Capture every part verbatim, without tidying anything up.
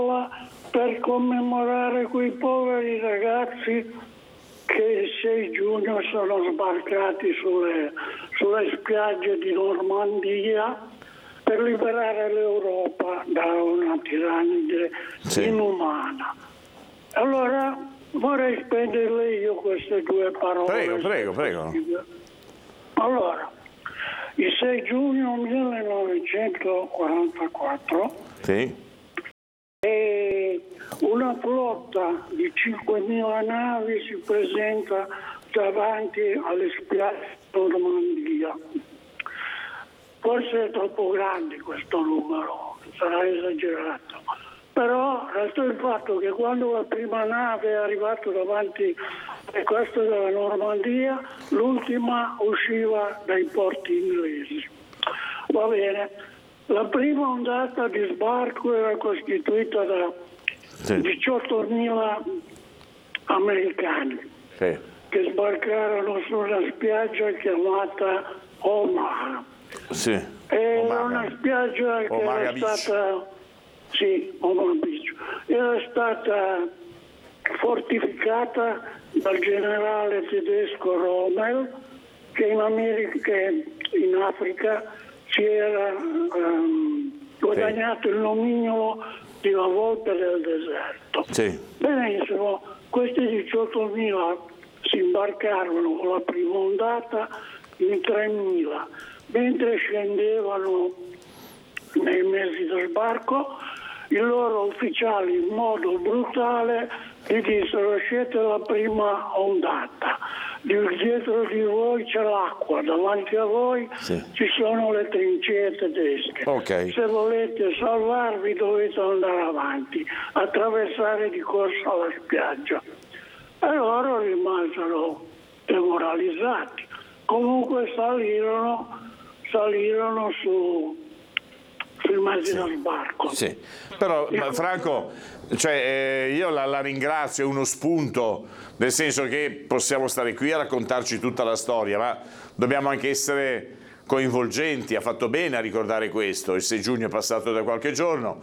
per commemorare quei poveri ragazzi che il sei giugno sono sbarcati sulle, sulle spiagge di Normandia per liberare l'Europa da una tirannide sì. inumana. Allora vorrei spenderle io queste due parole. Prego, prego, prego. Allora, il sei giugno millenovecentoquarantaquattro sì. e una flotta di cinquemila navi si presenta davanti alle spiagge di Normandia. Forse è troppo grande questo numero, sarà esagerato, però resta il fatto che quando la prima nave è arrivata davanti alle coste della Normandia, l'ultima usciva dai porti inglesi. Va bene, la prima ondata di sbarco era costituita da sì. diciottomila americani sì. che sbarcarono su una spiaggia chiamata Omaha. Sì. Era Omaha. una spiaggia che Omaha era Beach. stata sì, Omaha Beach. Era stata fortificata dal generale tedesco Rommel che in America, in Africa si era um, guadagnato sì. il nomignolo di la volta del deserto. Sì. Benissimo, questi diciottomila si imbarcarono con la prima ondata in tremila, mentre scendevano nei mesi di sbarco, i loro ufficiali in modo brutale gli dissero: siete la prima ondata, dietro di voi c'è l'acqua, davanti a voi sì. ci sono le trincee tedesche. Okay. Se volete salvarvi dovete andare avanti, attraversare di corsa la spiaggia. E loro rimasero demoralizzati. Comunque salirono, salirono su, sui mezzi sì. da sbarco. Sì. Però Franco, cioè, eh, io la, la ringrazio, è uno spunto, nel senso che possiamo stare qui a raccontarci tutta la storia, ma dobbiamo anche essere coinvolgenti. Ha fatto bene a ricordare questo. Il sei giugno è passato da qualche giorno,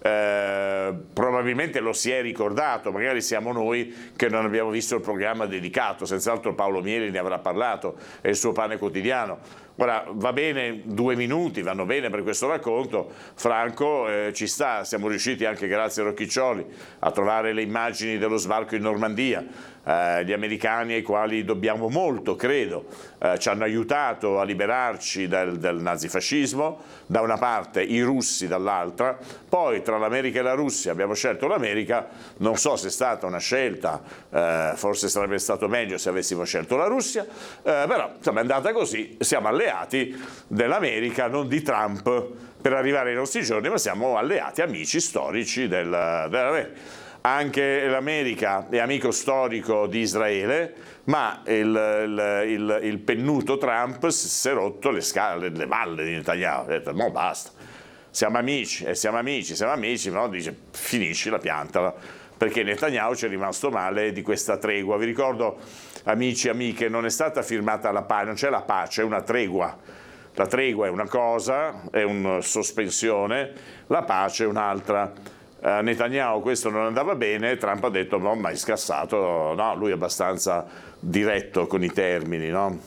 eh, probabilmente lo si è ricordato, magari siamo noi che non abbiamo visto il programma dedicato, senz'altro Paolo Mieli ne avrà parlato, è il suo pane quotidiano. Ora, va bene, due minuti vanno bene per questo racconto. Franco, eh, ci sta, siamo riusciti anche grazie a Rocchiccioli a trovare le immagini dello sbarco in Normandia. Eh, gli americani ai quali dobbiamo molto, credo, eh, ci hanno aiutato a liberarci dal, dal nazifascismo, da una parte, i russi dall'altra, poi tra l'America e la Russia abbiamo scelto l'America. Non so se è stata una scelta, eh, forse sarebbe stato meglio se avessimo scelto la Russia, eh, però insomma è andata così, siamo alleati dell'America, non di Trump per arrivare ai nostri giorni, ma siamo alleati, amici storici del, dell'America. Anche l'America è amico storico di Israele, ma il, il, il, il pennuto Trump si è rotto le scale, le balle di Netanyahu, ha detto no basta, siamo amici, e siamo amici, siamo amici, no? Dice finisci la piantala, perché Netanyahu ci è rimasto male di questa tregua. Vi ricordo, amici e amiche, non è stata firmata la pace, non c'è la pace, è una tregua. La tregua è una cosa, è una sospensione, la pace è un'altra. Uh, Netanyahu questo non andava bene, Trump ha detto no, ma è scassato, no, lui è abbastanza diretto con i termini, no?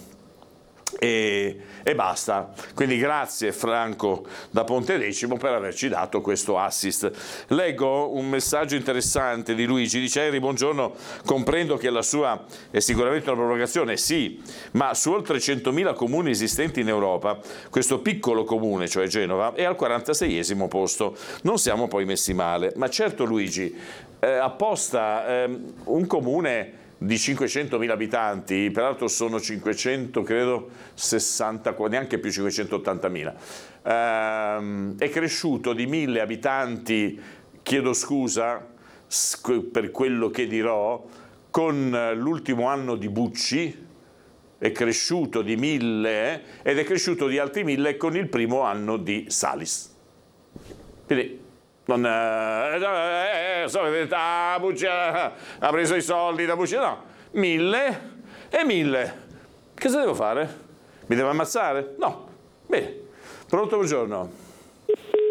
E, e basta. Quindi grazie Franco da Pontedecimo per averci dato questo assist. Leggo un messaggio interessante di Luigi, dice: Henry, buongiorno, comprendo che la sua è sicuramente una provocazione, sì, ma su oltre centomila comuni esistenti in Europa questo piccolo comune, cioè Genova, è al quarantaseiesimo posto. Non siamo poi messi male, ma certo Luigi, eh, apposta eh, un comune di cinquecentomila abitanti, peraltro sono cinquecento, credo, sessanta, neanche più cinquecentottantamila, ehm, è cresciuto di mille abitanti, chiedo scusa per quello che dirò, con l'ultimo anno di Bucci, è cresciuto di mille ed è cresciuto di altri mille con il primo anno di Salis. Quindi, non eh, eh, eh, ah, Bucci ha preso i soldi da Bucci, no, mille e mille. Cosa devo fare? Mi devo ammazzare? No. Bene, pronto, buongiorno.